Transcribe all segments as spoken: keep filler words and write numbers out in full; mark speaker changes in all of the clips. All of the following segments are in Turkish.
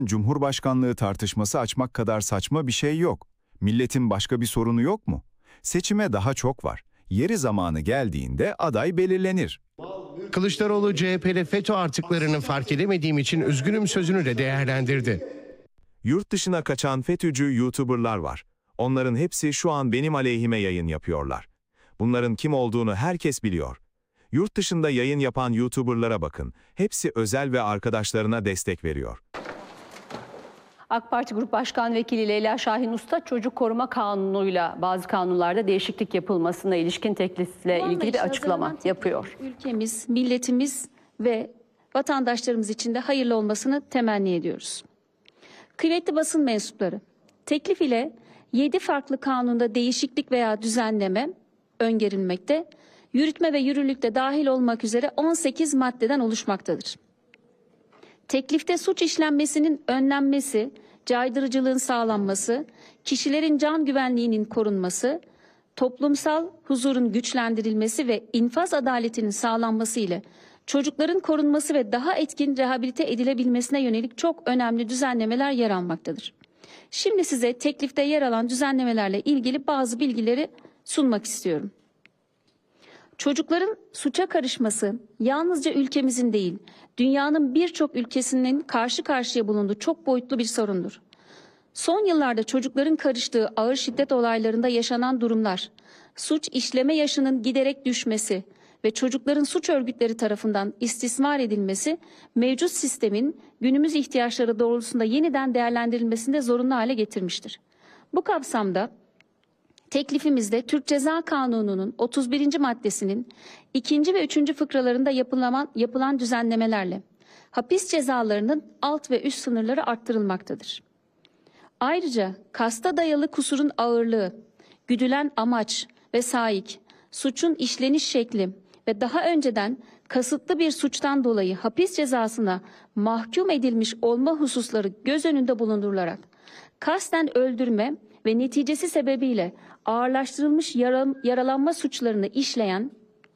Speaker 1: Cumhurbaşkanlığı tartışması açmak kadar saçma bir şey yok. Milletin başka bir sorunu yok mu? Seçime daha çok var. Yeri zamanı geldiğinde aday belirlenir.
Speaker 2: Kılıçdaroğlu C H P'li FETÖ artıklarını fark edemediğim için üzgünüm sözünü de değerlendirdi.
Speaker 3: Yurt dışına kaçan FETÖ'cü YouTuber'lar var. Onların hepsi şu an benim aleyhime yayın yapıyorlar. Bunların kim olduğunu herkes biliyor. Yurt dışında yayın yapan YouTuber'lara bakın. Hepsi özel ve arkadaşlarına destek veriyor.
Speaker 4: AK Parti Grup Başkan Vekili Leyla Şahin Usta, Çocuk Koruma Kanunu'yla bazı kanunlarda değişiklik yapılmasına ilişkin teklifle ilgili bir açıklama yapıyor.
Speaker 5: Ülkemiz, milletimiz ve vatandaşlarımız için de hayırlı olmasını temenni ediyoruz. Kıymetli basın mensupları, teklif ile yedi farklı kanunda değişiklik veya düzenleme öngörülmekte, yürütme ve yürürlükte dahil olmak üzere on sekiz maddeden oluşmaktadır. Teklifte suç işlenmesinin önlenmesi, caydırıcılığın sağlanması, kişilerin can güvenliğinin korunması, toplumsal huzurun güçlendirilmesi ve infaz adaletinin sağlanması ile çocukların korunması ve daha etkin rehabilite edilebilmesine yönelik çok önemli düzenlemeler yer almaktadır. Şimdi size teklifte yer alan düzenlemelerle ilgili bazı bilgileri sunmak istiyorum. Çocukların suça karışması yalnızca ülkemizin değil, dünyanın birçok ülkesinin karşı karşıya bulunduğu çok boyutlu bir sorundur. Son yıllarda çocukların karıştığı ağır şiddet olaylarında yaşanan durumlar, suç işleme yaşının giderek düşmesi ve çocukların suç örgütleri tarafından istismar edilmesi, mevcut sistemin günümüz ihtiyaçları doğrultusunda yeniden değerlendirilmesinde zorunlu hale getirmiştir. Bu kapsamda teklifimizde Türk Ceza Kanunu'nun otuz birinci maddesinin ikinci ve üçüncü fıkralarında yapılan, yapılan düzenlemelerle hapis cezalarının alt ve üst sınırları arttırılmaktadır. Ayrıca kasta dayalı kusurun ağırlığı, güdülen amaç ve saik, suçun işleniş şekli ve daha önceden kasıtlı bir suçtan dolayı hapis cezasına mahkum edilmiş olma hususları göz önünde bulundurularak kasten öldürme ve neticesi sebebiyle ağırlaştırılmış yaralanma suçlarını işleyen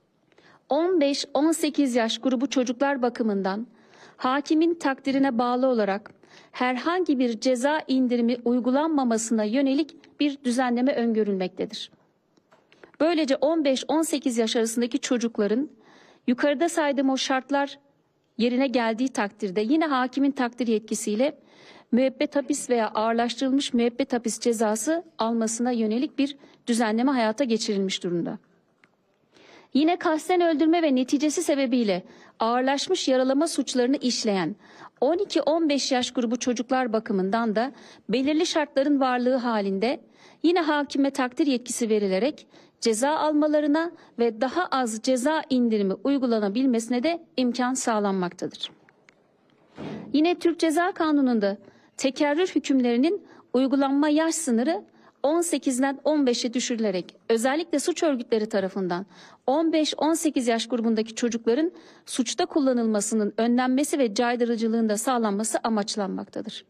Speaker 5: on beş on sekiz yaş grubu çocuklar bakımından hakimin takdirine bağlı olarak herhangi bir ceza indirimi uygulanmamasına yönelik bir düzenleme öngörülmektedir. Böylece on beş on sekiz yaş arasındaki çocukların yukarıda saydığım o şartlar yerine geldiği takdirde yine hakimin takdir yetkisiyle müebbet hapis veya ağırlaştırılmış müebbet hapis cezası almasına yönelik bir düzenleme hayata geçirilmiş durumda. Yine kasten öldürme ve neticesi sebebiyle ağırlaşmış yaralama suçlarını işleyen on iki on beş yaş grubu çocuklar bakımından da belirli şartların varlığı halinde yine hakime takdir yetkisi verilerek ceza almalarına ve daha az ceza indirimi uygulanabilmesine de imkan sağlanmaktadır. Yine Türk Ceza Kanunu'nda tekerrür hükümlerinin uygulanma yaş sınırı on sekizden on beşe düşürülerek özellikle suç örgütleri tarafından on beş on sekiz yaş grubundaki çocukların suçta kullanılmasının önlenmesi ve caydırıcılığın da sağlanması amaçlanmaktadır.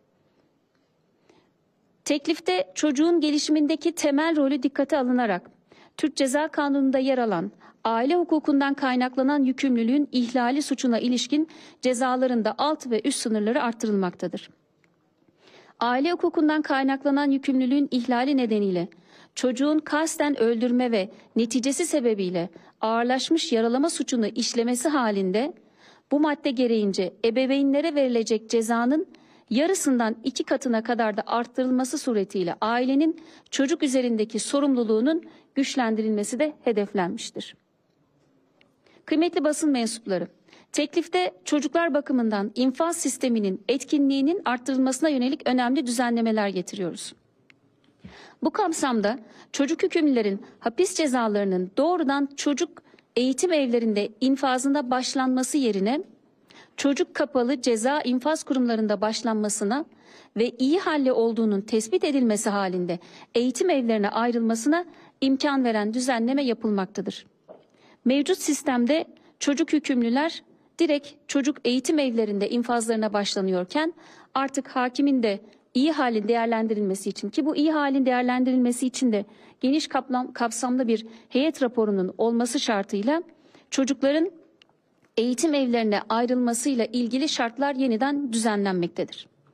Speaker 5: Teklifte çocuğun gelişimindeki temel rolü dikkate alınarak Türk Ceza Kanunu'nda yer alan aile hukukundan kaynaklanan yükümlülüğün ihlali suçuna ilişkin cezaların da alt ve üst sınırları arttırılmaktadır. Aile hukukundan kaynaklanan yükümlülüğün ihlali nedeniyle çocuğun kasten öldürme ve neticesi sebebiyle ağırlaşmış yaralama suçunu işlemesi halinde bu madde gereğince ebeveynlere verilecek cezanın yarısından iki katına kadar da arttırılması suretiyle ailenin çocuk üzerindeki sorumluluğunun güçlendirilmesi de hedeflenmiştir. Kıymetli basın mensupları, teklifte çocuklar bakımından infaz sisteminin etkinliğinin arttırılmasına yönelik önemli düzenlemeler getiriyoruz. Bu kapsamda çocuk hükümlülerin hapis cezalarının doğrudan çocuk eğitim evlerinde infazında başlanması yerine çocuk kapalı ceza infaz kurumlarında başlanmasına ve iyi halli olduğunun tespit edilmesi halinde eğitim evlerine ayrılmasına imkan veren düzenleme yapılmaktadır. Mevcut sistemde çocuk hükümlüler direkt çocuk eğitim evlerinde infazlarına başlanıyorken artık hakimin de iyi halin değerlendirilmesi için, ki bu iyi halin değerlendirilmesi için de geniş kaplam, kapsamlı bir heyet raporunun olması şartıyla çocukların eğitim evlerine ayrılmasıyla ilgili şartlar yeniden düzenlenmektedir.